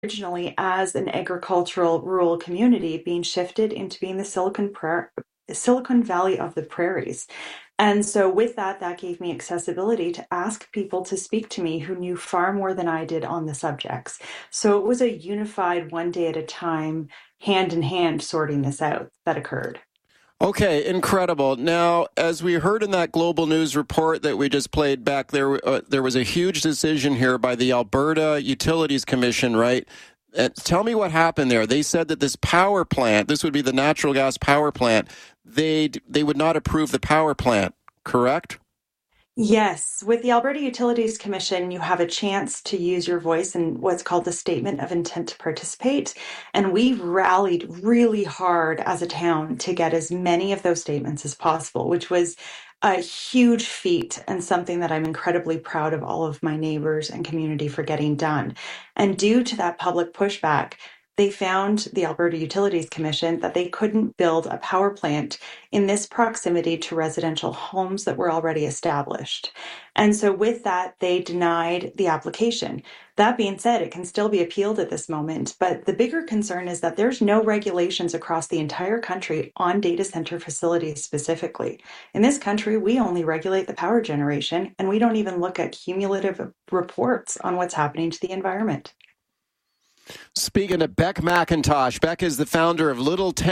originally as an agricultural rural community being shifted into being the Silicon Valley of the prairies. And so, with that, that gave me accessibility to ask people to speak to me who knew far more than I did on the subjects. So, it was a unified, one day at a time, hand in hand sorting this out that occurred. Okay, incredible. Now, as we heard in that Global News report that we just played back, there was a huge decision here by the Alberta Utilities Commission, right? Tell me what happened there. They said that this power plant, this would be the natural gas power plant, they would not approve the power plant, correct? Yes, with the Alberta Utilities Commission, you have a chance to use your voice in what's called the Statement of Intent to Participate. And we rallied really hard as a town to get as many of those statements as possible, which was a huge feat and something that I'm incredibly proud of all of my neighbors and community for getting done. And due to that public pushback, they found the Alberta Utilities Commission that they couldn't build a power plant in this proximity to residential homes that were already established. And so, with that, they denied the application. That being said, it can still be appealed at this moment. But the bigger concern is that there's no regulations across the entire country on data center facilities specifically. In this country, we only regulate the power generation, and we don't even look at cumulative reports on what's happening to the environment. Speaking of Beck McIntosh, Beck is the founder of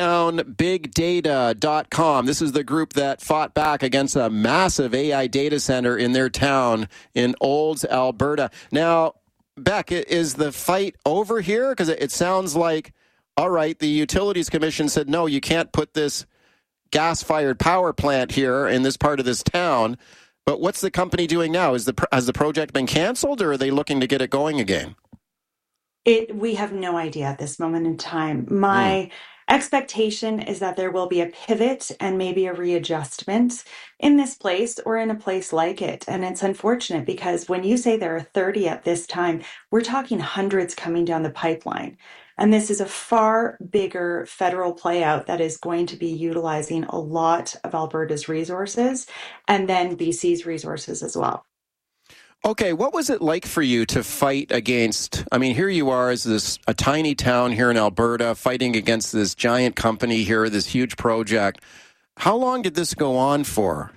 LittleTownBigData.com. This is the group that fought back against a massive AI data center in their town in Olds, Alberta. Now, Beck, is the fight over here? Because it sounds like, all right, the Utilities Commission said, no, you can't put this gas-fired power plant here in this part of this town. But what's the company doing now? Has the project been canceled, or are they looking to get it going again? We have no idea at this moment in time. My expectation is that there will be a pivot and maybe a readjustment in this place or in a place like it. And it's unfortunate because when you say there are 30 at this time, we're talking hundreds coming down the pipeline. And this is a far bigger federal playout that is going to be utilizing a lot of Alberta's resources and then BC's resources as well. Okay, what was it like for you to fight against, I mean, here you are as a tiny town here in Alberta fighting against this giant company here, this huge project. How long did this go on for?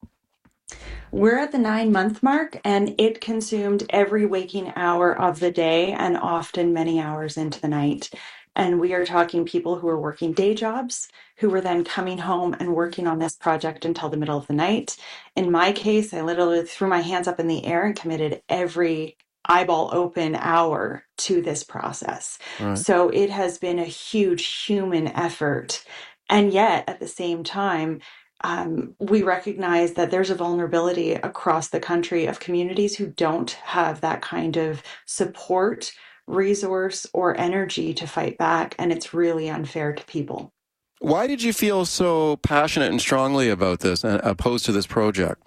We're at the 9-month mark, and it consumed every waking hour of the day and often many hours into the night. And we are talking people who are working day jobs, who were then coming home and working on this project until the middle of the night. In my case, I literally threw my hands up in the air and committed every eyeball open hour to this process. Right. So it has been a huge human effort. And yet, at the same time, we recognize that there's a vulnerability across the country of communities who don't have that kind of support, resource, or energy to fight back, and it's really unfair to people. Why did you feel so passionate and strongly about this, opposed to this project?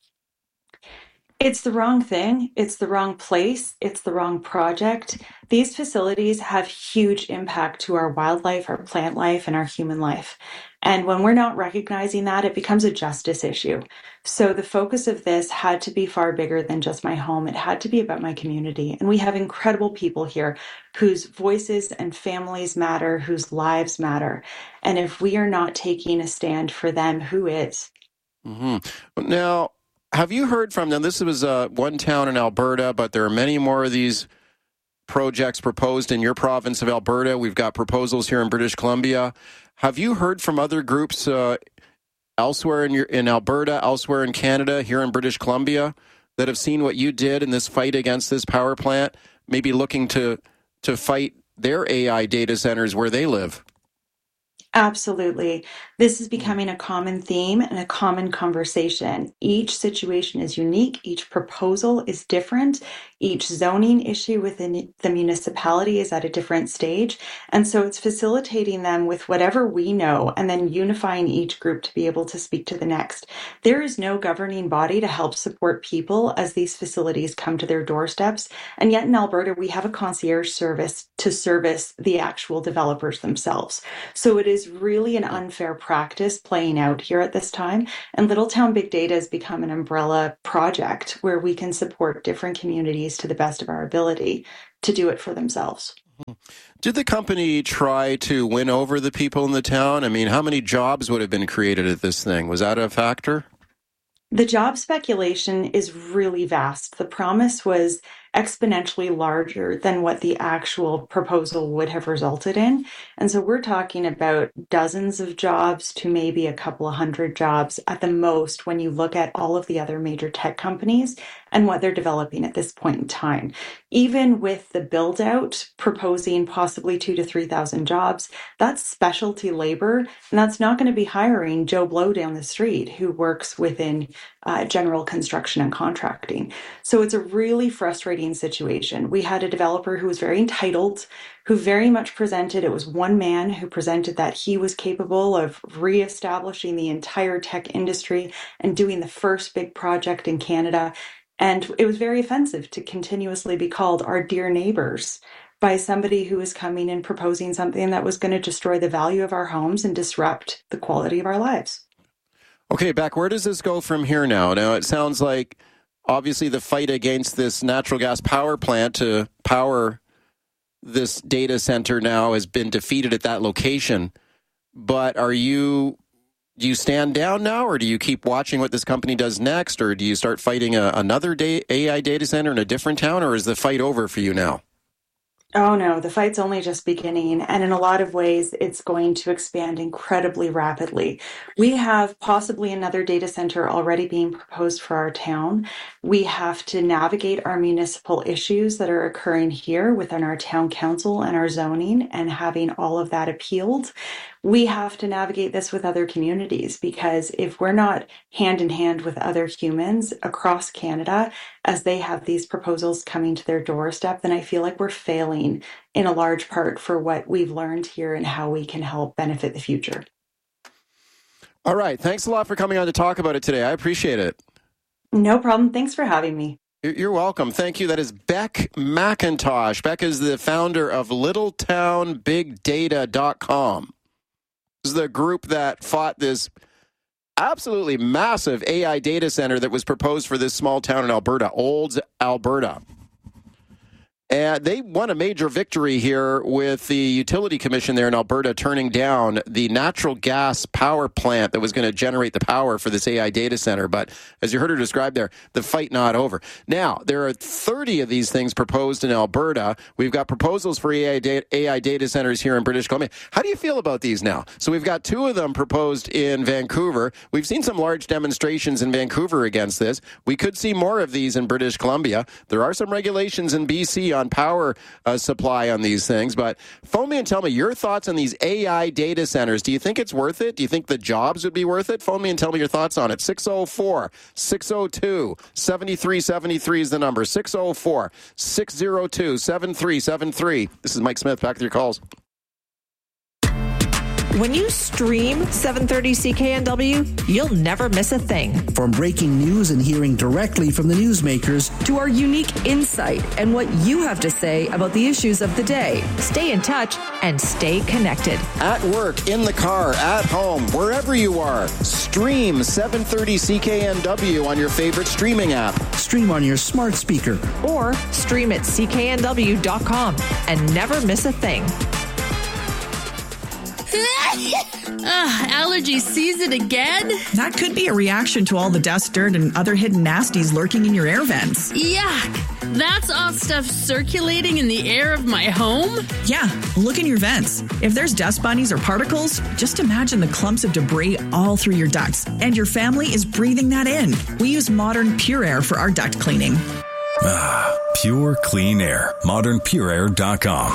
It's the wrong thing. It's the wrong place. It's the wrong project. These facilities have huge impact to our wildlife, our plant life, and our human life. And when we're not recognizing that, it becomes a justice issue. So the focus of this had to be far bigger than just my home. It had to be about my community. And we have incredible people here whose voices and families matter, whose lives matter. And if we are not taking a stand for them, who is? Mm-hmm. Now, have you heard from them? This was one town in Alberta, but there are many more of these projects proposed in your province of Alberta. We've got proposals here in British Columbia. Have you heard from other groups elsewhere in Alberta, elsewhere in Canada, here in British Columbia, that have seen what you did in this fight against this power plant, maybe looking to fight their AI data centers where they live? Absolutely. This is becoming a common theme and a common conversation. Each situation is unique. Each proposal is different. Each zoning issue within the municipality is at a different stage. And so it's facilitating them with whatever we know and then unifying each group to be able to speak to the next. There is no governing body to help support people as these facilities come to their doorsteps. And yet in Alberta, we have a concierge service to service the actual developers themselves. So it is really an unfair practice playing out here at this time. And Littletown Big Data has become an umbrella project where we can support different communities to the best of our ability to do it for themselves. Did the company try to win over the people in the town? I mean, how many jobs would have been created at this thing? Was that a factor? The job speculation is really vast. The promise was exponentially larger than what the actual proposal would have resulted in. And so we're talking about dozens of jobs to maybe a couple of hundred jobs at the most when you look at all of the other major tech companies and what they're developing at this point in time. Even with the build out proposing possibly 2,000 to 3,000 jobs, that's specialty labor, and that's not going to be hiring Joe Blow down the street who works within general construction and contracting. So it's a really frustrating situation. We had a developer who was very entitled, who very much presented, it was one man who presented that he was capable of reestablishing the entire tech industry and doing the first big project in Canada. And it was very offensive to continuously be called our dear neighbors by somebody who was coming and proposing something that was going to destroy the value of our homes and disrupt the quality of our lives. Okay, Beck, where does this go from here now? Now, it sounds like obviously the fight against this natural gas power plant to power this data center now has been defeated at that location. But do you stand down now, or do you keep watching what this company does next, or do you start fighting another AI data center in a different town, or is the fight over for you now? Oh no, the fight's only just beginning, and in a lot of ways, it's going to expand incredibly rapidly. We have possibly another data center already being proposed for our town. We have to navigate our municipal issues that are occurring here within our town council and our zoning and having all of that appealed. We have to navigate this with other communities, because if we're not hand in hand with other humans across Canada as they have these proposals coming to their doorstep, then I feel like we're failing in a large part for what we've learned here and how we can help benefit the future. All right. Thanks a lot for coming on to talk about it today. I appreciate it. No problem. Thanks for having me. You're welcome. Thank you. That is Beck McIntosh. Beck is the founder of LittletownBigData.com. This is the group that fought this absolutely massive AI data center that was proposed for this small town in Alberta, Olds, Alberta. And they won a major victory here with the Utility Commission there in Alberta turning down the natural gas power plant that was going to generate the power for this AI data center. But as you heard her describe there, the fight not over. Now, there are 30 of these things proposed in Alberta. We've got proposals for AI data centers here in British Columbia. How do you feel about these now? So we've got 2 of them proposed in Vancouver. We've seen some large demonstrations in Vancouver against this. We could see more of these in British Columbia. There are some regulations in BC on power supply on these things, but phone me and tell me your thoughts on these AI data centers. Do you think it's worth it? Do you think the jobs would be worth it? Phone me and tell me your thoughts on it. 604-602-7373 is the number. 604-602-7373. This is Mike Smith. Back to your calls. When you stream 730 CKNW, you'll never miss a thing. From breaking news and hearing directly from the newsmakers to our unique insight and what you have to say about the issues of the day. Stay in touch and stay connected. At work, in the car, at home, wherever you are, stream 730 CKNW on your favorite streaming app. Stream on your smart speaker. Or stream at cknw.com and never miss a thing. Allergy season again? That could be a reaction to all the dust, dirt, and other hidden nasties lurking in your air vents. Yuck! That's all stuff circulating in the air of my home? Yeah, look in your vents. If there's dust bunnies or particles, just imagine the clumps of debris all through your ducts, and your family is breathing that in. We use Modern Pure Air for our duct cleaning. Pure clean air. ModernPureAir.com.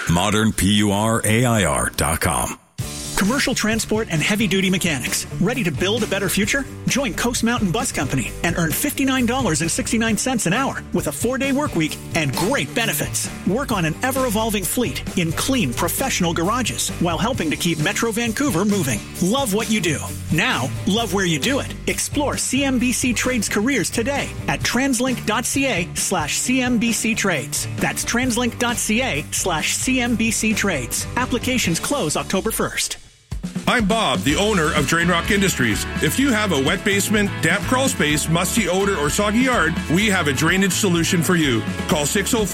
ModernPureAir.com. Commercial transport and heavy-duty mechanics. Ready to build a better future? Join Coast Mountain Bus Company and earn $59.69 an hour with a 4-day work week and great benefits. Work on an ever-evolving fleet in clean, professional garages while helping to keep Metro Vancouver moving. Love what you do. Now, love where you do it. Explore CMBC Trades careers today at translink.ca/CMBC Trades. That's translink.ca/CMBC Trades. Applications close October 1st. I'm Bob, the owner of Drain Rock Industries. If you have a wet basement, damp crawl space, musty odor, or soggy yard, we have a drainage solution for you. Call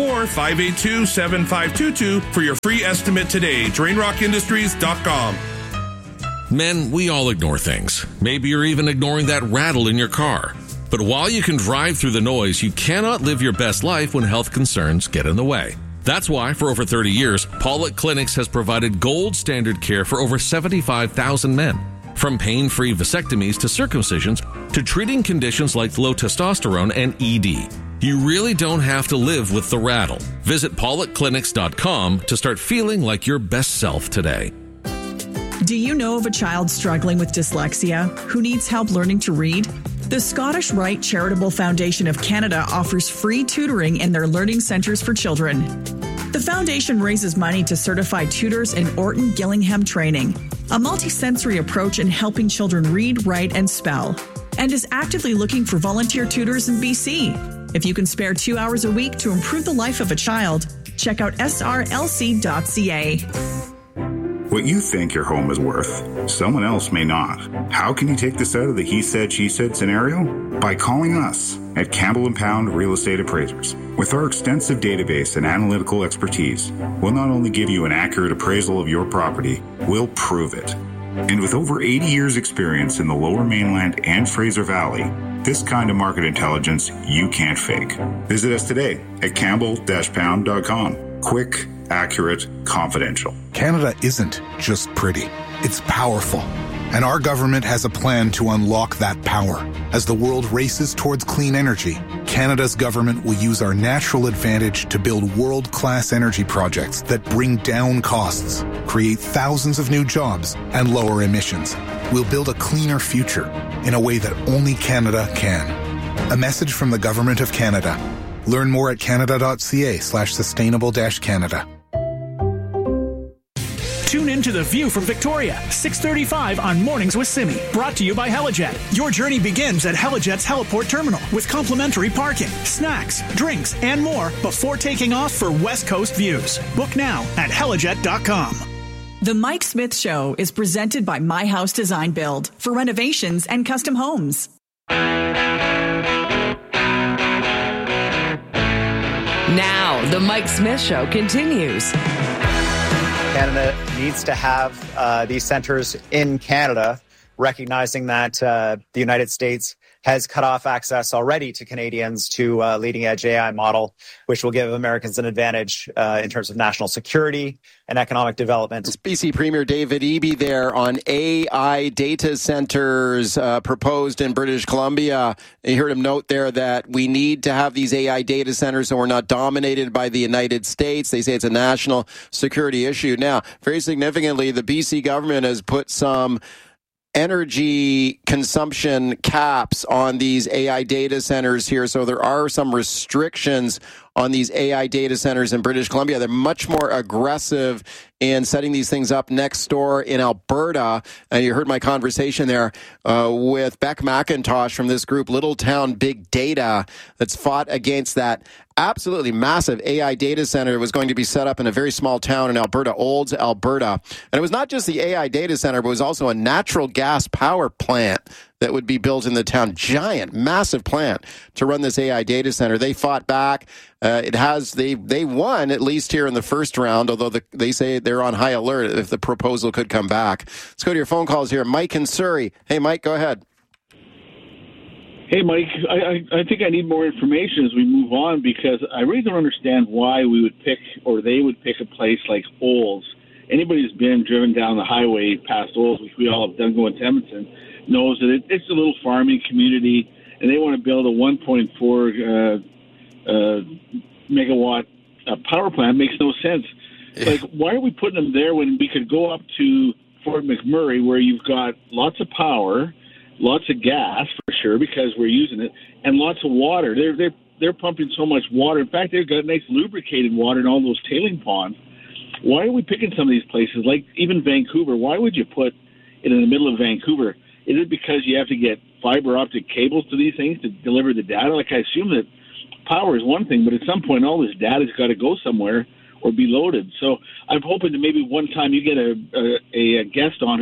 604-582-7522 for your free estimate today. DrainRockIndustries.com. Men, we all ignore things. Maybe you're even ignoring that rattle in your car. But while you can drive through the noise, you cannot live your best life when health concerns get in the way. That's why, for over 30 years, Pollock Clinics has provided gold standard care for over 75,000 men. From pain-free vasectomies to circumcisions to treating conditions like low testosterone and ED. You really don't have to live with the rattle. Visit PollockClinics.com to start feeling like your best self today. Do you know of a child struggling with dyslexia who needs help learning to read? The Scottish Rite Charitable Foundation of Canada offers free tutoring in their learning centres for children. The foundation raises money to certify tutors in Orton Gillingham training, a multisensory approach in helping children read, write, and spell, and is actively looking for volunteer tutors in BC. If you can spare 2 hours a week to improve the life of a child, check out srlc.ca. What you think your home is worth, someone else may not. How can you take this out of the he said, she said scenario? By calling us at Campbell & Pound Real Estate Appraisers. With our extensive database and analytical expertise, we'll not only give you an accurate appraisal of your property, we'll prove it. And with over 80 years experience in the Lower Mainland and Fraser Valley, this kind of market intelligence you can't fake. Visit us today at campbell-pound.com. Quick, accurate, confidential. Canada isn't just pretty. It's powerful. And our government has a plan to unlock that power. As the world races towards clean energy, Canada's government will use our natural advantage to build world-class energy projects that bring down costs, create thousands of new jobs, and lower emissions. We'll build a cleaner future in a way that only Canada can. A message from the Government of Canada. Learn more at canada.ca/sustainable-Canada. Tune in to The View from Victoria, 6:35 on Mornings with Simi. Brought to you by Helijet. Your journey begins at Helijet's Heliport Terminal with complimentary parking, snacks, drinks, and more before taking off for West Coast views. Book now at helijet.com. The Mike Smith Show is presented by My House Design Build for renovations and custom homes. Now, the Mike Smith Show continues. Canada needs to have these centers in Canada, recognizing that the United States has cut off access already to Canadians to leading-edge AI model, which will give Americans an advantage in terms of national security and economic development. It's BC Premier David Eby there on AI data centers proposed in British Columbia. You heard him note there that we need to have these AI data centers so we're not dominated by the United States. They say it's a national security issue. Now, very significantly, the BC government has put some energy consumption caps on these AI data centers here. So there are some restrictions on these AI data centers in British Columbia. They're much more aggressive in setting these things up next door in Alberta. And you heard my conversation there with Beck McIntosh from this group, Little Town Big Data, that's fought against that absolutely massive AI data center that was going to be set up in a very small town in Alberta, Olds, Alberta. And it was not just the AI data center, but it was also a natural gas power plant that would be built in the town. Giant, massive plant to run this AI data center. They fought back. They won, at least here in the first round, although they say they're on high alert if the proposal could come back. Let's go to your phone calls here. Mike in Surrey. Hey, Mike, go ahead. Hey, Mike, I think I need more information as we move on, because I really don't understand why we would pick, or they would pick, a place like Olds. Anybody who's been driven down the highway past Olds, which we all have done going to Edmonton, knows that it's a little farming community, and they want to build a 1.4 megawatt power plant. Makes no sense. Yeah. Like, why are we putting them there when we could go up to Fort McMurray, where you've got lots of power, lots of gas for sure because we're using it, and lots of water. They're pumping so much water. In fact, they've got nice lubricated water in all those tailing ponds. Why are we picking some of these places, like even Vancouver? Why would you put it in the middle of Vancouver? Is it because you have to get fiber optic cables to these things to deliver the data? Like, I assume that power is one thing, but at some point all this data's got to go somewhere or be loaded. So I'm hoping that maybe one time you get a guest on who's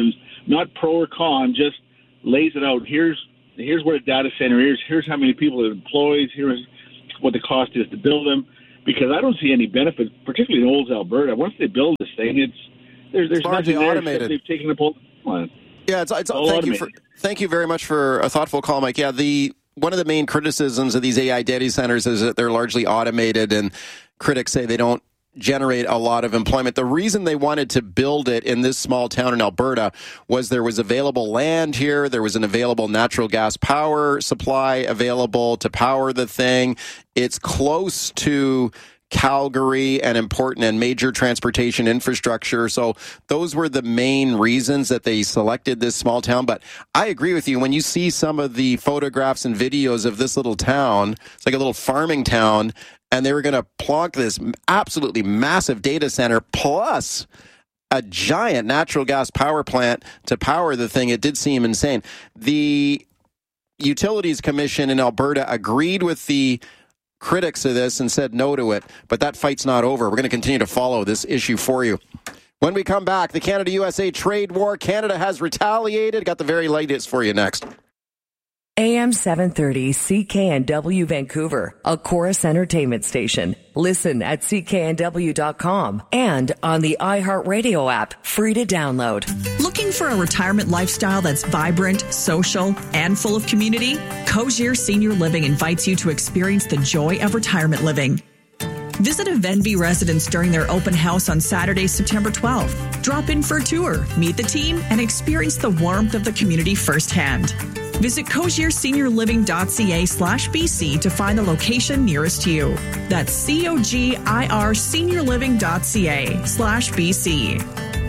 not pro or con, just lays it out. Here's what a data center is. Here's how many people it employs. Here's what the cost is to build them. Because I don't see any benefit, particularly in Olds, Alberta. Once they build this thing, there's largely nothing there automated. except they've taken up all the land. Yeah, it's thank you very much for a thoughtful call, Mike. Yeah, one of the main criticisms of these AI data centers is that they're largely automated, and critics say they don't generate a lot of employment. The reason they wanted to build it in this small town in Alberta was there was available land here. There was an available natural gas power supply available to power the thing. It's close to Calgary and important and major transportation infrastructure. So those were the main reasons that they selected this small town. But I agree with you. When you see some of the photographs and videos of this little town, it's like a little farming town, and they were going to plonk this absolutely massive data center plus a giant natural gas power plant to power the thing. It did seem insane. The Utilities Commission in Alberta agreed with the critics of this and said no to it, but that fight's not over. We're going to continue to follow this issue for you. When we come back, the Canada-USA trade war. Canada has retaliated. Got the very latest for you next. AM 730 CKNW Vancouver, a Chorus Entertainment station. Listen at cknw.com and on the iHeartRadio app, free to download. Looking for a retirement lifestyle that's vibrant, social, and full of community? Cozier Senior Living invites you to experience the joy of retirement living. Visit a Venby residence during their open house on Saturday, September 12th. Drop in for a tour, meet the team, and experience the warmth of the community firsthand. Visit cozierseniorliving.ca/BC to find the location nearest to you. That's COGIRseniorliving.ca/BC.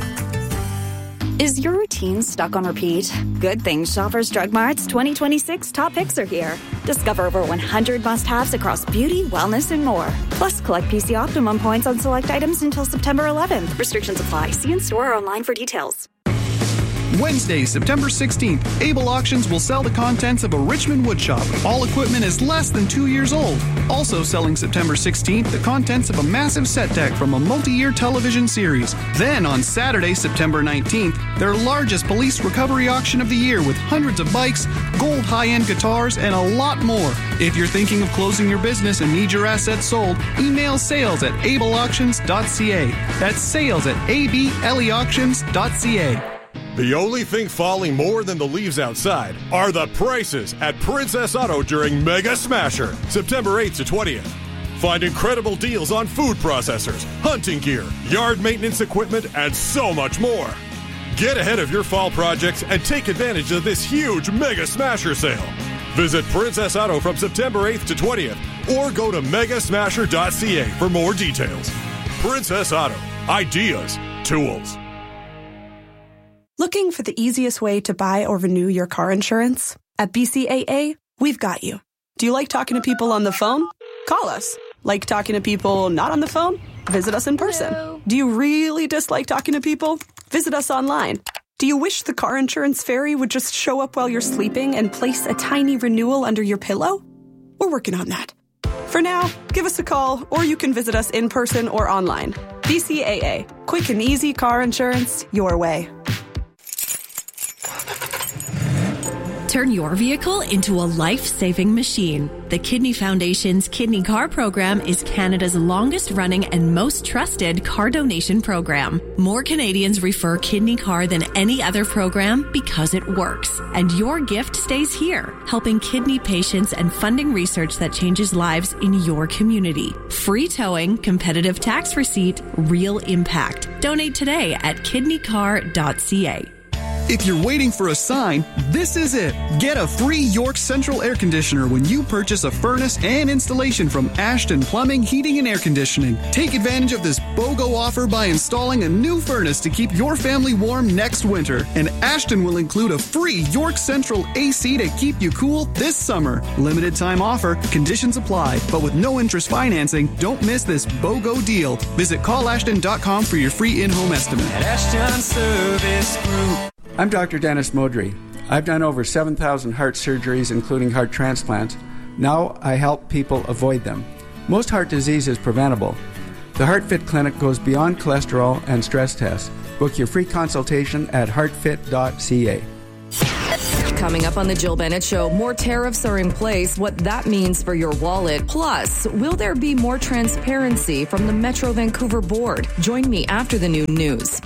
Is your routine stuck on repeat? Good Things Shoppers Drug Mart's 2026 top picks are here. Discover over 100 must-haves across beauty, wellness, and more. Plus, collect PC Optimum points on select items until September 11th. Restrictions apply. See in-store or online for details. Wednesday, September 16th, Able Auctions will sell the contents of a Richmond woodshop. All equipment is less than 2 years old. Also selling September 16th, the contents of a massive set deck from a multi-year television series. Then on Saturday, September 19th, their largest police recovery auction of the year with hundreds of bikes, gold high-end guitars, and a lot more. If you're thinking of closing your business and need your assets sold, email sales@ableauctions.ca. That's sales@ableauctions.ca. The only thing falling more than the leaves outside are the prices at Princess Auto during Mega Smasher, September 8th to 20th. Find incredible deals on food processors, hunting gear, yard maintenance equipment, and so much more. Get ahead of your fall projects and take advantage of this huge Mega Smasher sale. Visit Princess Auto from September 8th to 20th or go to megasmasher.ca for more details. Princess Auto. Ideas. Tools. Looking for the easiest way to buy or renew your car insurance? At BCAA, we've got you. Do you like talking to people on the phone? Call us. Like talking to people not on the phone? Visit us in person. Hello. Do you really dislike talking to people? Visit us online. Do you wish the car insurance fairy would just show up while you're sleeping and place a tiny renewal under your pillow? We're working on that. For now, give us a call or you can visit us in person or online. BCAA. Quick and easy car insurance your way. Turn your vehicle into a life-saving machine. The Kidney Foundation's Kidney Car Program is Canada's longest-running and most trusted car donation program. More Canadians refer Kidney Car than any other program because it works. And your gift stays here, helping kidney patients and funding research that changes lives in your community. Free towing, competitive tax receipt, real impact. Donate today at kidneycar.ca. If you're waiting for a sign, this is it. Get a free York Central air conditioner when you purchase a furnace and installation from Ashton Plumbing, Heating and Air Conditioning. Take advantage of this BOGO offer by installing a new furnace to keep your family warm next winter. And Ashton will include a free York Central AC to keep you cool this summer. Limited time offer, conditions apply, but with no interest financing, don't miss this BOGO deal. Visit callashton.com for your free in-home estimate. At Ashton Service Group. I'm Dr. Dennis Modry. I've done over 7,000 heart surgeries, including heart transplants. Now I help people avoid them. Most heart disease is preventable. The Heart Fit Clinic goes beyond cholesterol and stress tests. Book your free consultation at heartfit.ca. Coming up on the Jill Bennett Show, more tariffs are in place, what that means for your wallet. Plus, will there be more transparency from the Metro Vancouver Board? Join me after the noon news.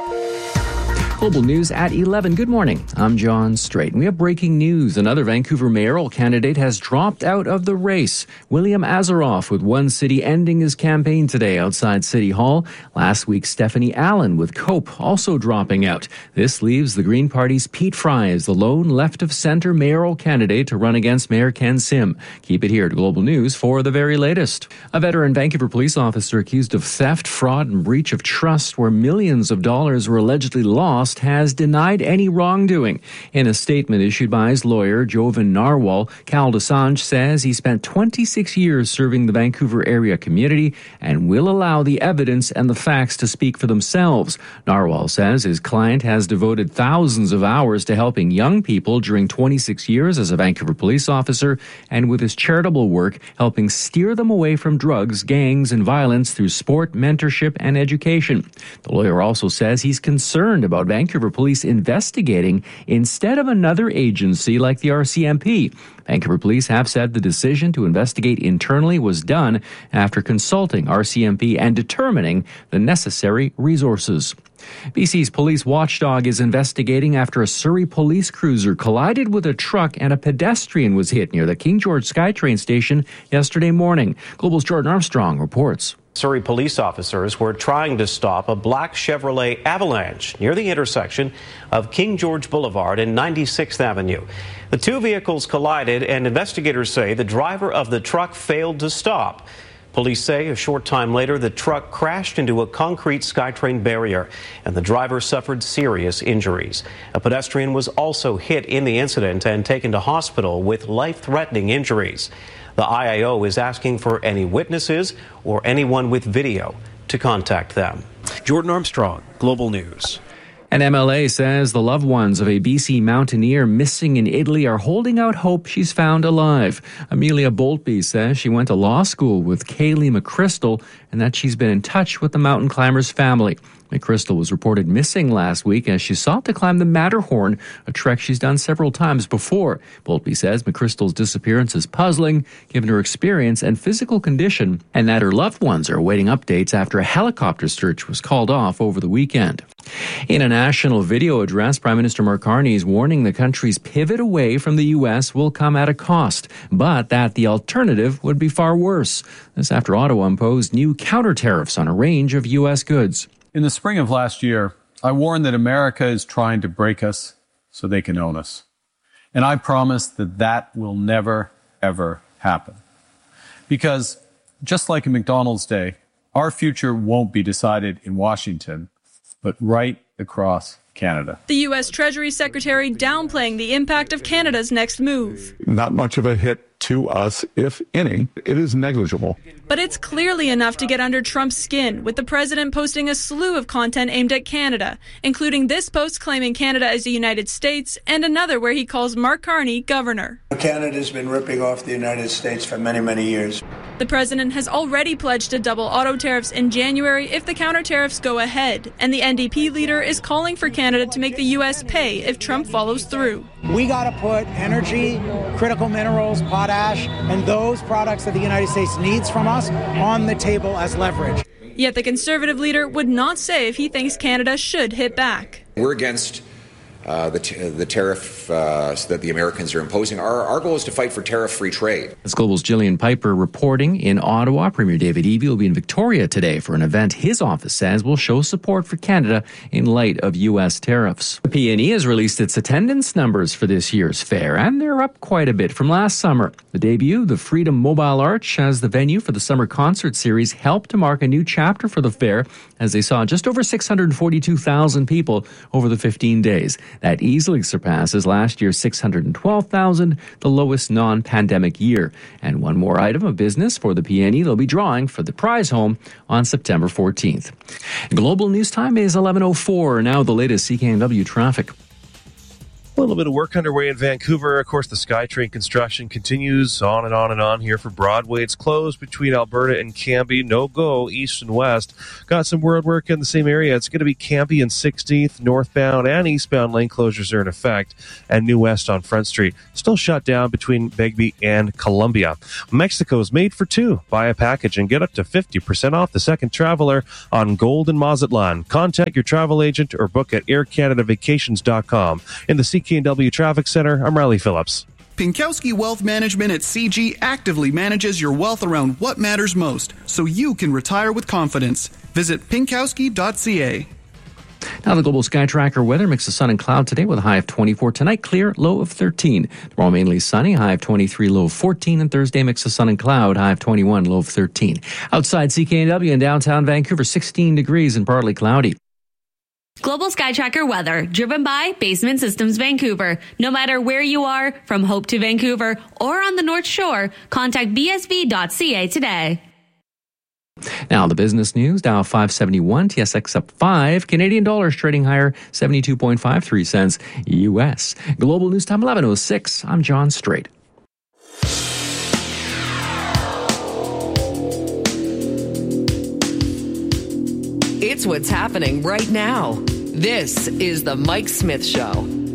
Global News at 11. Good morning. I'm John Strait. We have breaking news. Another Vancouver mayoral candidate has dropped out of the race. William Azaroff with One City ending his campaign today outside City Hall. Last week, Stephanie Allen with COPE also dropping out. This leaves the Green Party's Pete Fry as the lone left-of-center mayoral candidate to run against Mayor Ken Sim. Keep it here to Global News for the very latest. A veteran Vancouver police officer accused of theft, fraud, and breach of trust where millions of dollars were allegedly lost has denied any wrongdoing. In a statement issued by his lawyer, Jovan Narwhal, Cal Desange says he spent 26 years serving the Vancouver area community and will allow the evidence and the facts to speak for themselves. Narwhal says his client has devoted thousands of hours to helping young people during 26 years as a Vancouver police officer, and with his charitable work, helping steer them away from drugs, gangs, and violence through sport, mentorship, and education. The lawyer also says he's concerned about Vancouver Police investigating instead of another agency like the RCMP. Vancouver Police have said the decision to investigate internally was done after consulting RCMP and determining the necessary resources. BC's police watchdog is investigating after a Surrey police cruiser collided with a truck and a pedestrian was hit near the King George SkyTrain station yesterday morning. Global's Jordan Armstrong reports. Surrey police officers were trying to stop a black Chevrolet Avalanche near the intersection of King George Boulevard and 96th Avenue. The two vehicles collided, and investigators say the driver of the truck failed to stop. Police say a short time later, the truck crashed into a concrete SkyTrain barrier, and the driver suffered serious injuries. A pedestrian was also hit in the incident and taken to hospital with life-threatening injuries. The IAO is asking for any witnesses or anyone with video to contact them. Jordan Armstrong, Global News. An MLA says the loved ones of a BC mountaineer missing in Italy are holding out hope she's found alive. Amelia Boltby says she went to law school with Kaylee McChrystal and that she's been in touch with the mountain climber's family. McChrystal was reported missing last week as she sought to climb the Matterhorn, a trek she's done several times before. Boltby says McChrystal's disappearance is puzzling, given her experience and physical condition, and that her loved ones are awaiting updates after a helicopter search was called off over the weekend. In a national video address, Prime Minister Mark Carney is warning the country's pivot away from the U.S. will come at a cost, but that the alternative would be far worse. This after Ottawa imposed new counter tariffs on a range of U.S. goods. In the spring of last year, I warned that America is trying to break us so they can own us. And I promise that that will never, ever happen. Because just like in McDonald's day, our future won't be decided in Washington, but right across Canada. The U.S. Treasury Secretary downplaying the impact of Canada's next move. Not much of a hit to us, if any. It is negligible. But it's clearly enough to get under Trump's skin, with the president posting a slew of content aimed at Canada, including this post claiming Canada as the United States and another where he calls Mark Carney governor. Canada's been ripping off the United States for many, many years. The president has already pledged to double auto tariffs in January if the counter tariffs go ahead, and the NDP leader is calling for Canada to make the U.S. pay if Trump follows through. We got to put energy, critical minerals, potash, and those products that the United States needs from us on the table as leverage. Yet the Conservative leader would not say if he thinks Canada should hit back. We're against the tariff that the Americans are imposing. Our goal is to fight for tariff-free trade. As Global's Gillian Piper reporting in Ottawa, Premier David Eby will be in Victoria today for an event his office says will show support for Canada in light of U.S. tariffs. The PNE has released its attendance numbers for this year's fair, and they're up quite a bit from last summer. The debut, the Freedom Mobile Arch, as the venue for the summer concert series, helped to mark a new chapter for the fair as they saw just over 642,000 people over the 15 days. That easily surpasses last year's 612,000, the lowest non-pandemic year. And one more item of business for the PNE, they'll be drawing for the prize home on September 14th. Global News Time is 11:04. Now the latest CKNW traffic. A little bit of work underway in Vancouver. Of course, the SkyTrain construction continues on and on and on here for Broadway. It's closed between Alberta and Cambie. No go east and west. Got some road work in the same area. It's going to be Cambie and 16th. Northbound and eastbound lane closures are in effect. And New West on Front Street still shut down between Begbie and Columbia. Mexico's made for two. Buy a package and get up to 50% off the second traveler on Gold and Mazatlan. Contact your travel agent or book at aircanadavacations.com. In the CKNW Traffic Center, I'm Riley Phillips. Pinkowski Wealth Management at CG actively manages your wealth around what matters most, so you can retire with confidence. Visit pinkowski.ca. Now the Global Sky Tracker weather, mix of sun and cloud today with a high of 24. Tonight, clear, low of 13. Tomorrow, mainly sunny, high of 23, low of 14. And Thursday, mix of sun and cloud, high of 21, low of 13. Outside CKNW in downtown Vancouver, 16 degrees and partly cloudy. Global Sky Tracker weather, driven by Basement Systems Vancouver. No matter where you are, from Hope to Vancouver or on the North Shore, contact bsv.ca today. Now the business news, Dow 571, TSX up 5, Canadian dollars trading higher, 72.53 cents U.S. Global News Time 11:06. I'm John Strait. It's what's happening right now. This is the Mike Smith Show.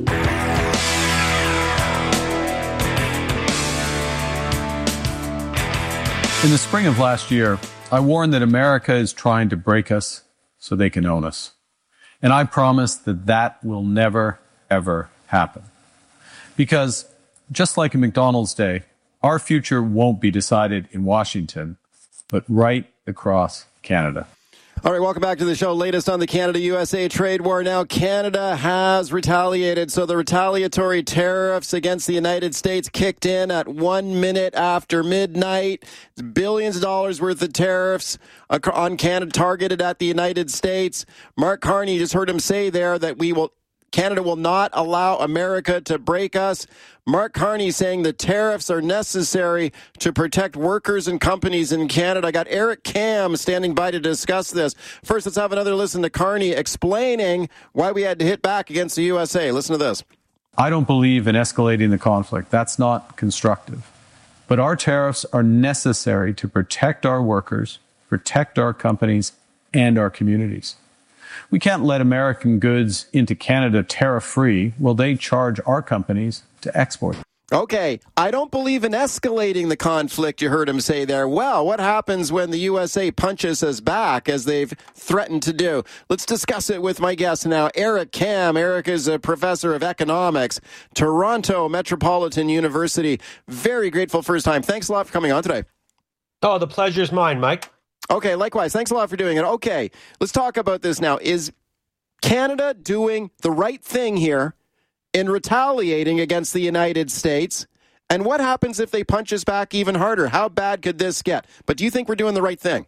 In the spring of last year, I warned that America is trying to break us so they can own us. And I promise that that will never, ever happen. Because just like in McDonald's day, our future won't be decided in Washington, but right across Canada. All right, welcome back to the show. Latest on the Canada-USA trade war. Now, Canada has retaliated. So the retaliatory tariffs against the United States kicked in at 1 minute after midnight. It's billions of dollars worth of tariffs on Canada targeted at the United States. Mark Carney, just heard him say there that Canada will not allow America to break us. Mark Carney saying the tariffs are necessary to protect workers and companies in Canada. I got Eric Kam standing by to discuss this. First, let's have another listen to Carney explaining why we had to hit back against the USA. Listen to this. I don't believe in escalating the conflict. That's not constructive. But our tariffs are necessary to protect our workers, protect our companies, and our communities. We can't let American goods into Canada tariff-free while they charge our companies to export. Okay, I don't believe in escalating the conflict, you heard him say there. Well, what happens when the USA punches us back, as they've threatened to do? Let's discuss it with my guest now, Eric Kam. Eric is a professor of economics, Toronto Metropolitan University. Very grateful for his time. Thanks a lot for coming on today. Oh, the pleasure's mine, Mike. Okay, likewise. Thanks a lot for doing it. Okay, let's talk about this now. Is Canada doing the right thing here in retaliating against the United States? And what happens if they punch us back even harder? How bad could this get? But do you think we're doing the right thing?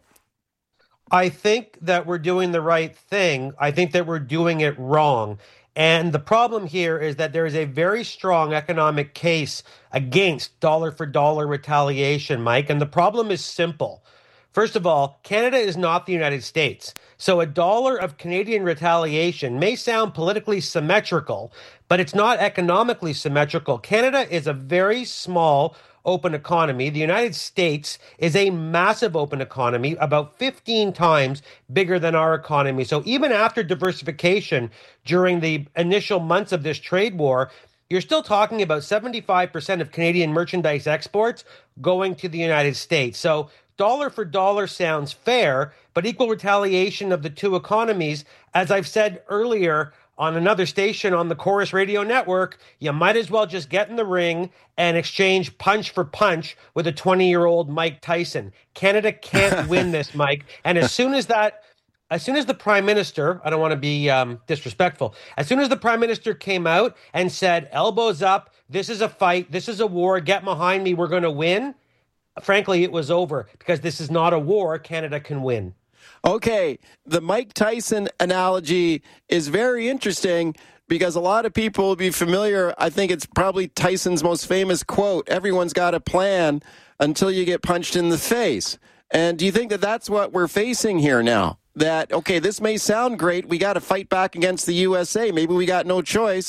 I think that we're doing the right thing. I think that we're doing it wrong. And the problem here is that there is a very strong economic case against dollar-for-dollar retaliation, Mike. And the problem is simple. First of all, Canada is not the United States. So a dollar of Canadian retaliation may sound politically symmetrical, but it's not economically symmetrical. Canada is a very small open economy. The United States is a massive open economy, about 15 times bigger than our economy. So even after diversification during the initial months of this trade war, you're still talking about 75% of Canadian merchandise exports going to the United States. So dollar for dollar sounds fair, but equal retaliation of the two economies, as I've said earlier on another station on the Chorus Radio Network, you might as well just get in the ring and exchange punch for punch with a 20-year-old Mike Tyson. Canada can't win this, Mike. And as soon as the Prime Minister, I don't want to be disrespectful, as soon as the Prime Minister came out and said, elbows up, this is a fight, this is a war, get behind me, we're going to win, frankly, it was over, because this is not a war. Canada can win. Okay, the Mike Tyson analogy is very interesting because a lot of people will be familiar. I think it's probably Tyson's most famous quote, everyone's got a plan until you get punched in the face. And do you think that that's what we're facing here now? That, okay, this may sound great, we got to fight back against the USA. Maybe we got no choice.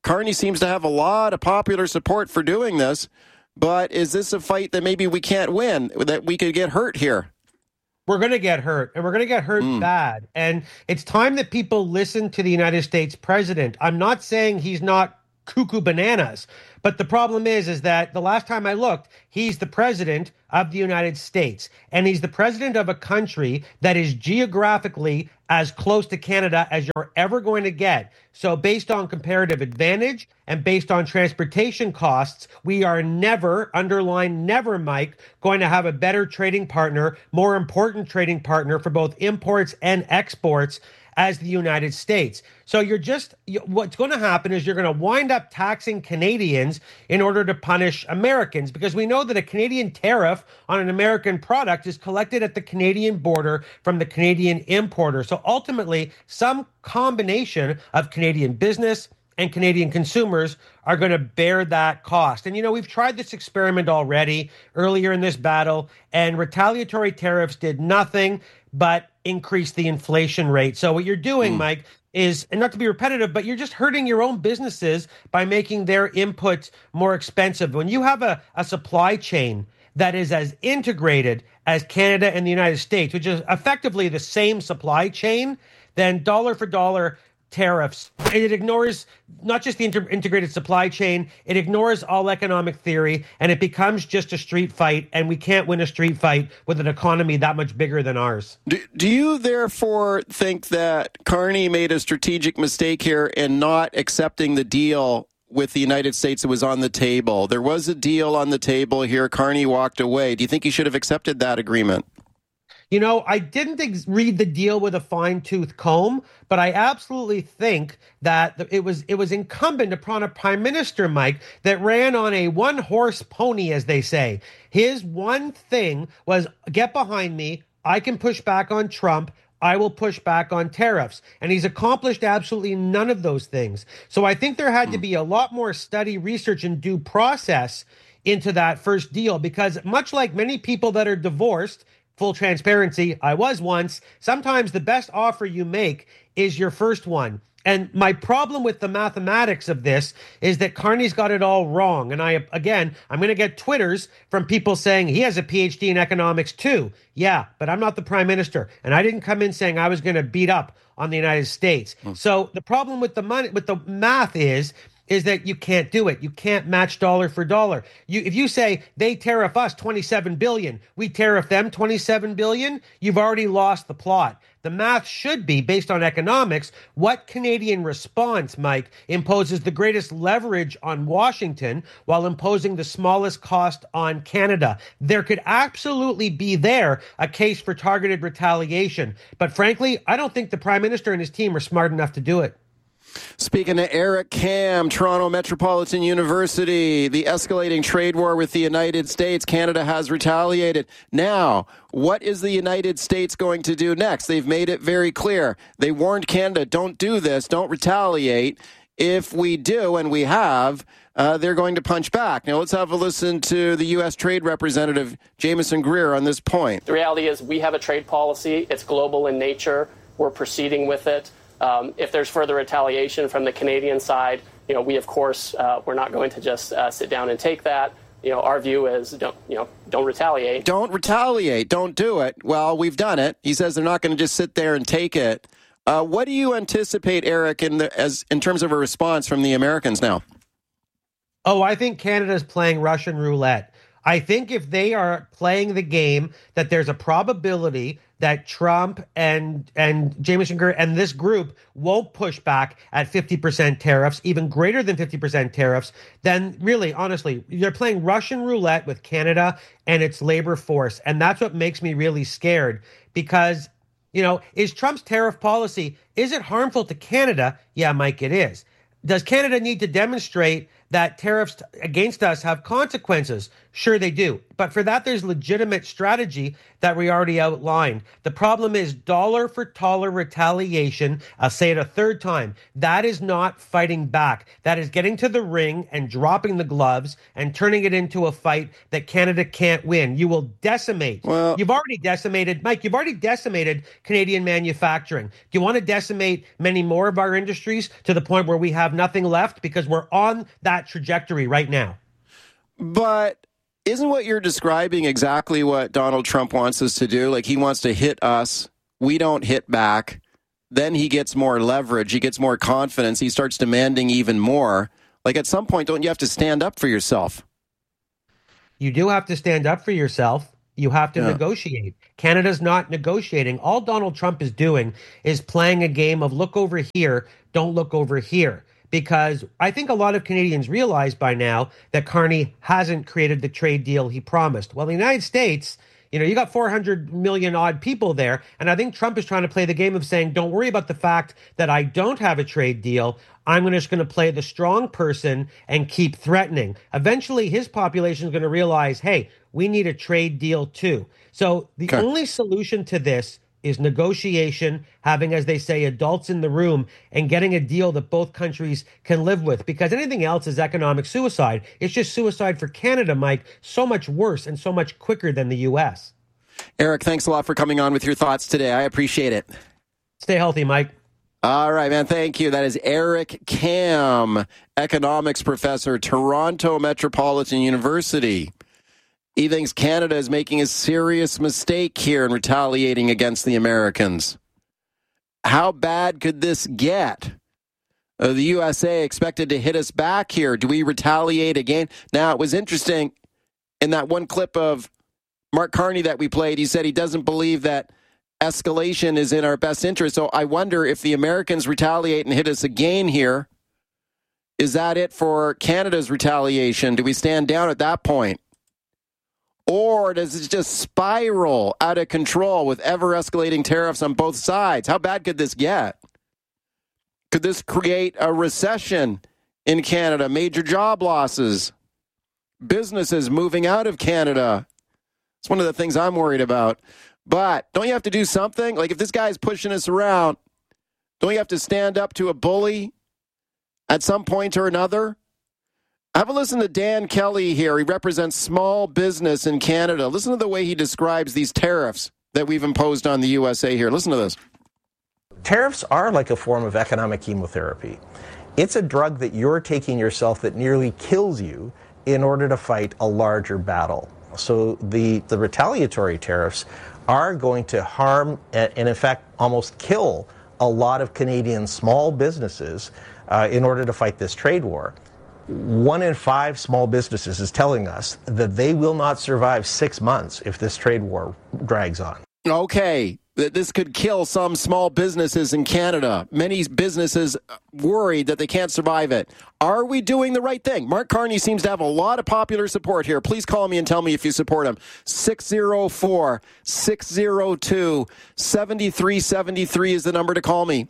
Carney seems to have a lot of popular support for doing this, but is this a fight that maybe we can't win, that we could get hurt here? We're going to get hurt, and we're going to get hurt bad. And it's time that people listen to the United States president. I'm not saying he's not cuckoo bananas, but the problem is that the last time I looked, he's the president of the United States, and he's the president of a country that is geographically as close to Canada as you're ever going to get. So based on comparative advantage and based on transportation costs, we are never, underline never, Mike, going to have a better trading partner, more important trading partner for both imports and exports as the United States. So what's going to happen is you're going to wind up taxing Canadians in order to punish Americans, because we know that a Canadian tariff on an American product is collected at the Canadian border from the Canadian importer. So ultimately, some combination of Canadian business and Canadian consumers are going to bear that cost. And, we've tried this experiment already earlier in this battle, and retaliatory tariffs did nothing but increase the inflation rate. So what you're doing, Mike, is, and not to be repetitive, but you're just hurting your own businesses by making their inputs more expensive. When you have a supply chain that is as integrated as Canada and the United States, which is effectively the same supply chain, then dollar for dollar tariffs, it ignores not just the integrated supply chain, it ignores all economic theory, and it becomes just a street fight, and we can't win a street fight with an economy that much bigger than ours. Do you therefore think that Carney made a strategic mistake here in not accepting the deal with the United States that was on the table? There was a deal on the table here. Carney walked away. Do you think he should have accepted that agreement? I didn't read the deal with a fine-tooth comb, but I absolutely think that it was incumbent upon a prime minister, Mike, that ran on a one-horse pony, as they say. His one thing was, get behind me, I can push back on Trump, I will push back on tariffs. And he's accomplished absolutely none of those things. So I think there had to be a lot more study, research, and due process into that first deal, because much like many people that are divorced, full transparency, I was once, sometimes the best offer you make is your first one. And my problem with the mathematics of this is that Carney's got it all wrong. And I'm going to get Twitters from people saying he has a PhD in economics too. Yeah, but I'm not the prime minister. And I didn't come in saying I was going to beat up on the United States. So the problem with the money, with the math is that you can't do it. You can't match dollar for dollar. If you say they tariff us $27 billion, we tariff them $27 billion, you've already lost the plot. The math should be, based on economics, what Canadian response, Mike, imposes the greatest leverage on Washington while imposing the smallest cost on Canada. There could absolutely be a case for targeted retaliation. But frankly, I don't think the Prime Minister and his team are smart enough to do it. Speaking to Eric Kam, Toronto Metropolitan University, the escalating trade war with the United States, Canada has retaliated. Now, what is the United States going to do next? They've made it very clear. They warned Canada, don't do this, don't retaliate. If we do, and we have, they're going to punch back. Now, let's have a listen to the U.S. Trade Representative Jameson Greer on this point. The reality is we have a trade policy. It's global in nature. We're proceeding with it. If there's further retaliation from the Canadian side, we, of course, we're not going to just sit down and take that. Our view is don't retaliate. Don't retaliate. Don't do it. Well, we've done it. He says they're not going to just sit there and take it. What do you anticipate, Eric, in terms of a response from the Americans now? Oh, I think Canada's playing Russian roulette. I think if they are playing the game, that there's a probability that Trump and Jameson Greer and this group won't push back at 50% tariffs, even greater than 50% tariffs, then really, honestly, they're playing Russian roulette with Canada and its labor force. And that's what makes me really scared because, is Trump's tariff policy, is it harmful to Canada? Yeah, Mike, it is. Does Canada need to demonstrate that tariffs against us have consequences. Sure, they do. But for that, there's legitimate strategy that we already outlined. The problem is dollar for dollar retaliation. I'll say it a third time. That is not fighting back. That is getting to the ring and dropping the gloves and turning it into a fight that Canada can't win. You will decimate. You've already decimated, Mike, you've already decimated Canadian manufacturing. Do you want to decimate many more of our industries to the point where we have nothing left? Because we're on that trajectory right now. But isn't what you're describing exactly what Donald Trump wants us to do? Like, he wants to hit us. We don't hit back. Then he gets more leverage. He gets more confidence. He starts demanding even more. Like, at some point, don't you have to stand up for yourself? You do have to stand up for yourself. You have to negotiate. Canada's not negotiating. All Donald Trump is doing is playing a game of look over here, don't look over here. Because I think a lot of Canadians realize by now that Carney hasn't created the trade deal he promised. Well, the United States, you got 400 million odd people there. And I think Trump is trying to play the game of saying, don't worry about the fact that I don't have a trade deal. I'm just going to play the strong person and keep threatening. Eventually, his population is going to realize, hey, we need a trade deal too. So the only solution to this is negotiation, having, as they say, adults in the room and getting a deal that both countries can live with, because anything else is economic suicide. It's just suicide for Canada, Mike, so much worse and so much quicker than the U.S. Eric, thanks a lot for coming on with your thoughts today. I appreciate it. Stay healthy, Mike. All right, man. Thank you. That is Eric Kam, economics professor, Toronto Metropolitan University. He thinks Canada is making a serious mistake here in retaliating against the Americans. How bad could this get? The USA expected to hit us back here. Do we retaliate again? Now, it was interesting in that one clip of Mark Carney that we played. He said he doesn't believe that escalation is in our best interest. So I wonder if the Americans retaliate and hit us again here. Is that it for Canada's retaliation? Do we stand down at that point? Or does it just spiral out of control with ever-escalating tariffs on both sides? How bad could this get? Could this create a recession in Canada, major job losses, businesses moving out of Canada? It's one of the things I'm worried about. But don't you have to do something? Like, if this guy's pushing us around, don't you have to stand up to a bully at some point or another? Have a listen to Dan Kelly here. He represents small business in Canada. Listen to the way he describes these tariffs that we've imposed on the USA here. Listen to this. Tariffs are like a form of economic chemotherapy. It's a drug that you're taking yourself that nearly kills you in order to fight a larger battle. So the retaliatory tariffs are going to harm and in fact almost kill a lot of Canadian small businesses in order to fight this trade war. 1 in 5 small businesses is telling us that they will not survive 6 months if this trade war drags on. Okay, this could kill some small businesses in Canada. Many businesses worried that they can't survive it. Are we doing the right thing? Mark Carney seems to have a lot of popular support here. Please call me and tell me if you support him. 604-602-7373 is the number to call me.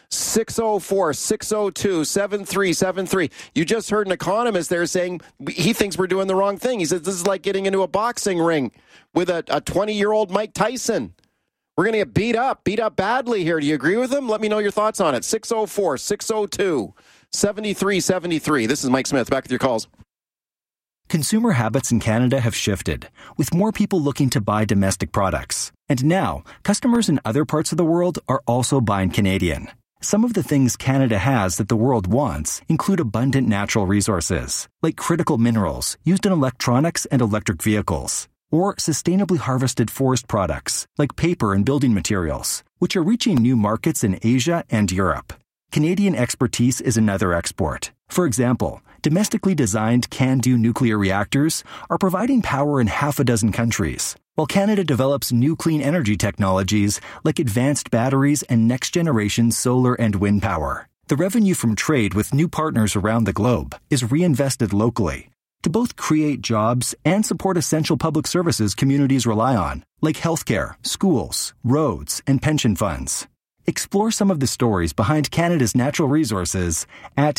604-602-7373. You just heard an economist there saying he thinks we're doing the wrong thing. He says this is like getting into a boxing ring with a 20-year-old Mike Tyson. We're going to get beat up badly here. Do you agree with him? Let me know your thoughts on it. 604-602-7373. This is Mike Smith. Back with your calls. Consumer habits in Canada have shifted, with more people looking to buy domestic products. And now, customers in other parts of the world are also buying Canadian. Some of the things Canada has that the world wants include abundant natural resources, like critical minerals used in electronics and electric vehicles, or sustainably harvested forest products, like paper and building materials, which are reaching new markets in Asia and Europe. Canadian expertise is another export. For example, domestically designed CANDU nuclear reactors are providing power in half a dozen countries, while Canada develops new clean energy technologies like advanced batteries and next-generation solar and wind power. The revenue from trade with new partners around the globe is reinvested locally to both create jobs and support essential public services communities rely on, like healthcare, schools, roads, and pension funds. Explore some of the stories behind Canada's natural resources at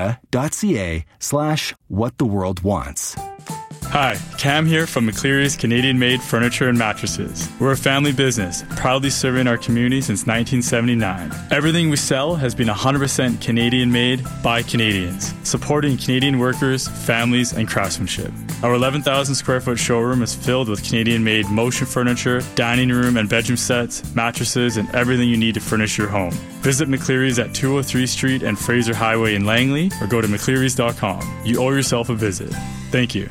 canada.ca/whattheworldwants. Hi, Cam here from McCleary's Canadian-made furniture and mattresses. We're a family business, proudly serving our community since 1979. Everything we sell has been 100% Canadian-made by Canadians, supporting Canadian workers, families, and craftsmanship. Our 11,000 square foot showroom is filled with Canadian-made motion furniture, dining room and bedroom sets, mattresses, and everything you need to furnish your home. Visit McCleary's at 203 Street and Fraser Highway in Langley, or go to mcclearys.com. You owe yourself a visit. Thank you.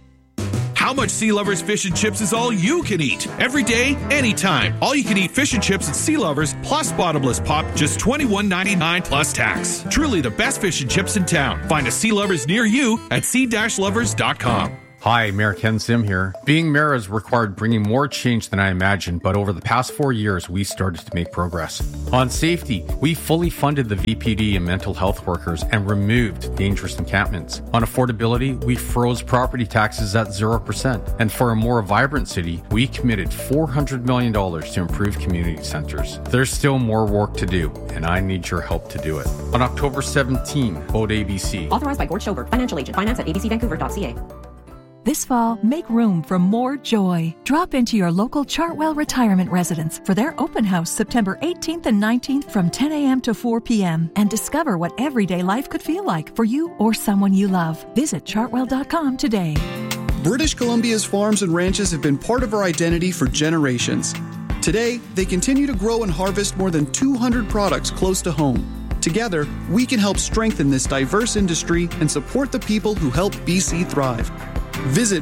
How much Sea Lovers fish and chips is all you can eat? Every day, anytime. All you can eat fish and chips at Sea Lovers plus bottomless pop, just $21.99 plus tax. Truly the best fish and chips in town. Find a Sea Lovers near you at sea-lovers.com. Hi, Mayor Ken Sim here. Being mayor has required bringing more change than I imagined, but over the past 4 years, we started to make progress. On safety, we fully funded the VPD and mental health workers and removed dangerous encampments. On affordability, we froze property taxes at 0%. And for a more vibrant city, we committed $400 million to improve community centers. There's still more work to do, and I need your help to do it. On October 17, vote ABC. Authorized by Gord Schober, financial agent, finance at abcvancouver.ca. This fall, make room for more joy. Drop into your local Chartwell Retirement Residence for their open house September 18th and 19th from 10 a.m. to 4 p.m. and discover what everyday life could feel like for you or someone you love. Visit chartwell.com today. British Columbia's farms and ranches have been part of our identity for generations. Today, they continue to grow and harvest more than 200 products close to home. Together, we can help strengthen this diverse industry and support the people who help BC thrive. Visit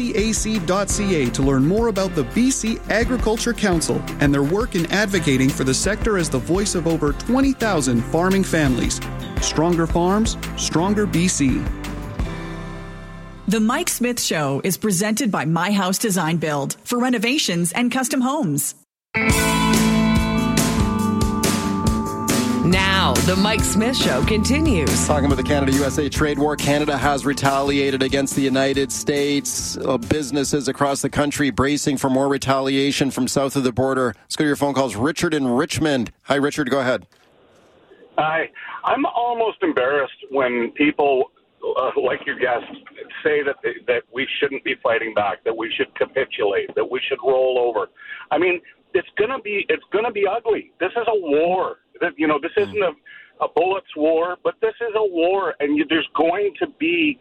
bcac.ca to learn more about the BC Agriculture Council and their work in advocating for the sector as the voice of over 20,000 farming families. Stronger farms, stronger BC. The Mike Smith Show is presented by My House Design Build for renovations and custom homes. Now, the Mike Smith Show continues. Talking about the Canada-USA trade war, Canada has retaliated against the United States. Businesses across the country bracing for more retaliation from south of the border. Let's go to your phone calls. Richard in Richmond. Hi, Richard. Go ahead. Hi. I'm almost embarrassed when people, like your guest, say that we shouldn't be fighting back, that we should capitulate, that we should roll over. I mean, it's gonna be ugly. This is a war. This isn't a bullets war, but this is a war, and it's going to be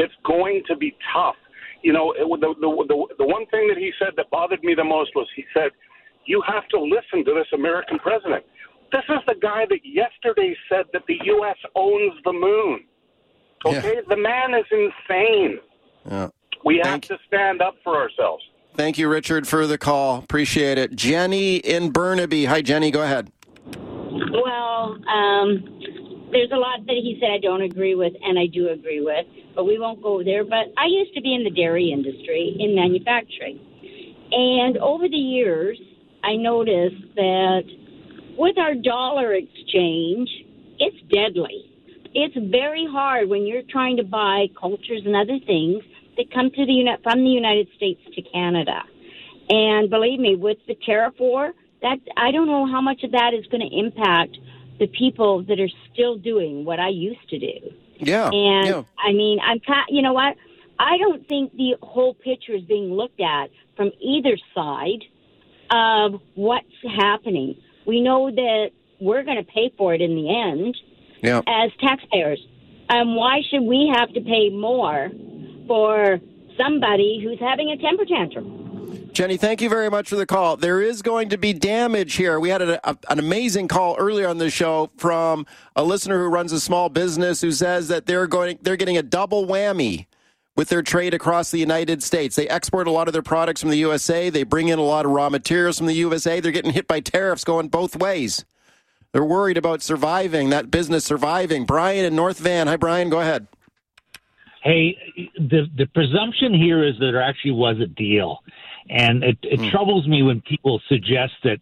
tough. The one thing that he said that bothered me the most was he said, you have to listen to this American president. This is the guy that yesterday said that the U.S. owns the moon. Okay? Yeah. The man is insane. Yeah. We have to stand up for ourselves. Thank you, Richard, for the call. Appreciate it. Jenny in Burnaby. Hi, Jenny. Go ahead. Well, there's a lot that he said I don't agree with, and I do agree with, but we won't go there. But I used to be in the dairy industry, in manufacturing. And over the years, I noticed that with our dollar exchange, it's deadly. It's very hard when you're trying to buy cultures and other things that come to from the United States to Canada. And believe me, with the tariff war, I don't know how much of that is going to impact the people that are still doing what I used to do. Yeah. And yeah. I mean, you know what? I don't think the whole picture is being looked at from either side of what's happening. We know that we're going to pay for it in the end as taxpayers. Why should we have to pay more for somebody who's having a temper tantrum? Jenny, thank you very much for the call. There is going to be damage here. We had an amazing call earlier on the show from a listener who runs a small business who says that they're getting a double whammy with their trade across the United States. They export a lot of their products from the USA. They bring in a lot of raw materials from the USA. They're getting hit by tariffs going both ways. They're worried about that business surviving. Brian in North Van. Hi, Brian. Go ahead. Hey, the presumption here is that there actually was a deal. And it troubles me when people suggest that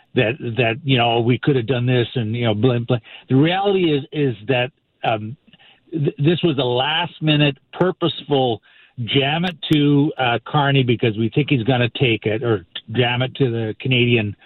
we could have done this and blah, blah. The reality is that this was a last minute purposeful jam it to Carney because we think he's going to take it, or jam it to the Canadian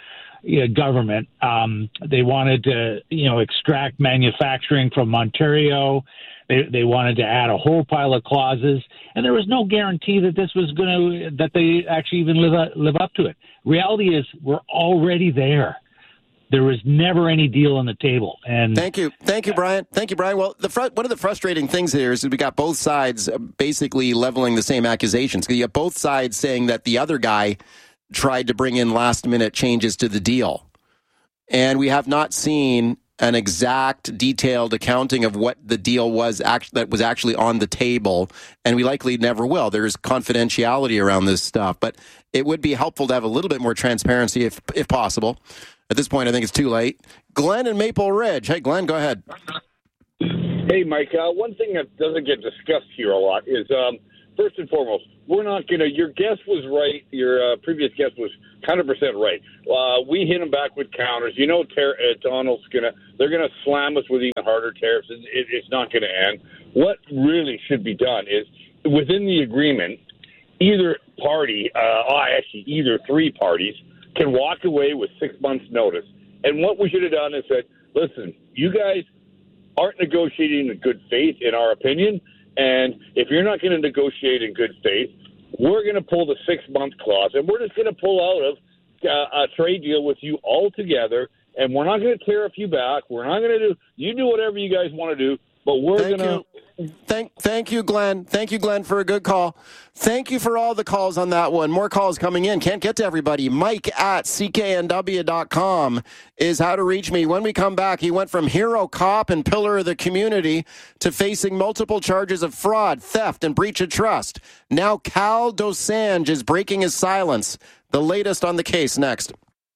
government. They wanted to, extract manufacturing from Ontario. They wanted to add a whole pile of clauses, and there was no guarantee that this was that they actually even live up to it. Reality is, we're already there. There was never any deal on the table. And thank you, Brian. Thank you, Brian. Well, one of the frustrating things here is that we got both sides basically leveling the same accusations. You have both sides saying that the other guy tried to bring in last-minute changes to the deal, and we have not seen an exact, detailed accounting of what the deal was that was actually on the table, and we likely never will. There's confidentiality around this stuff, but it would be helpful to have a little bit more transparency if possible. At this point, I think it's too late. Glenn in Maple Ridge. Hey, Glenn, go ahead. Hey, Mike. One thing that doesn't get discussed here a lot is, first and foremost, we're not going to – your guess was right. Your previous guess was 100% right. We hit them back with counters. Donald's going to – they're going to slam us with even harder tariffs. It's not going to end. What really should be done is, within the agreement, either party either three parties – can walk away with 6 months' notice. And what we should have done is said, listen, you guys aren't negotiating in good faith, in our opinion, and if you're not going to negotiate in good faith, we're going to pull the 6-month clause, and we're just going to pull out of a trade deal with you altogether, and we're not going to tariff you back. We're not going to do – you do whatever you guys want to do, but we're going to – Thank you, Glenn. Thank you, Glenn, for a good call. Thank you for all the calls on that one. More calls coming in. Can't get to everybody. Mike at cknw.com is how to reach me. When we come back, he went from hero cop and pillar of the community to facing multiple charges of fraud, theft, and breach of trust. Now Cal Dosanjh is breaking his silence. The latest on the case next.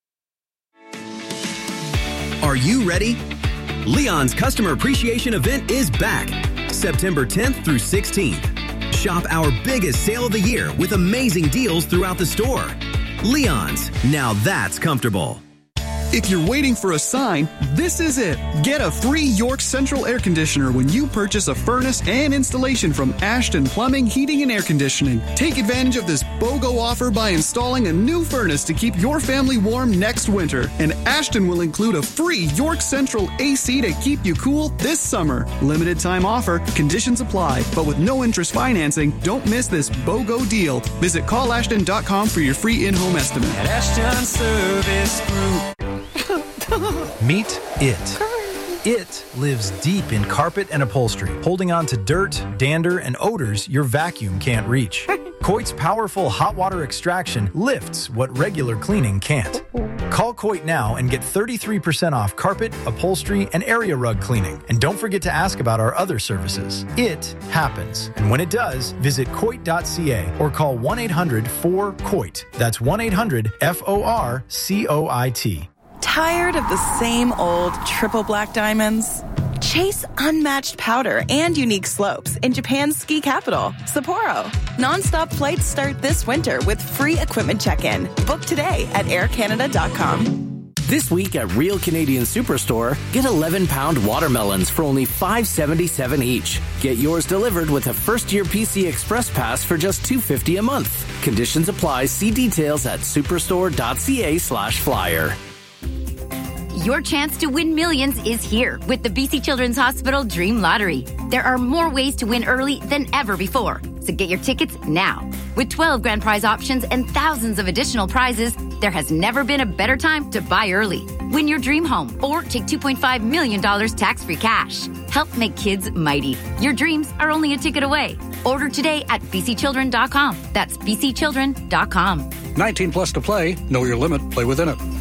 Are you ready? Leon's Customer Appreciation Event is back, September 10th through 16th. Shop our biggest sale of the year with amazing deals throughout the store. Leon's, now that's comfortable. If you're waiting for a sign, this is it. Get a free York Central air conditioner when you purchase a furnace and installation from Ashton Plumbing, Heating, and Air Conditioning. Take advantage of this BOGO offer by installing a new furnace to keep your family warm next winter. And Ashton will include a free York Central AC to keep you cool this summer. Limited time offer, conditions apply, but with no interest financing, don't miss this BOGO deal. Visit callashton.com for your free in-home estimate. At Ashton Service Group. Meet it. It lives deep in carpet and upholstery, holding on to dirt, dander, and odors your vacuum can't reach. Coit's powerful hot water extraction lifts what regular cleaning can't. Call Coit now and get 33% off carpet, upholstery, and area rug cleaning. And don't forget to ask about our other services. It happens. And when it does, visit Coit.ca or call 1-800-4COIT. That's 1-800-FORCOIT. Tired of the same old triple black diamonds? Chase unmatched powder and unique slopes in Japan's ski capital, Sapporo. Non-stop flights start this winter with free equipment check-in. Book today at aircanada.com. This week at Real Canadian Superstore, get 11-pound watermelons for only $5.77 each. Get yours delivered with a first-year PC Express Pass for just $2.50 a month. Conditions apply. See details at superstore.ca/flyer. Your chance to win millions is here with the BC Children's Hospital Dream Lottery. There are more ways to win early than ever before, so get your tickets now. With 12 grand prize options and thousands of additional prizes, there has never been a better time to buy early. Win your dream home or take $2.5 million tax-free cash. Help make kids mighty. Your dreams are only a ticket away. Order today at bcchildren.com. That's bcchildren.com. 19 plus to play. Know your limit. Play within it.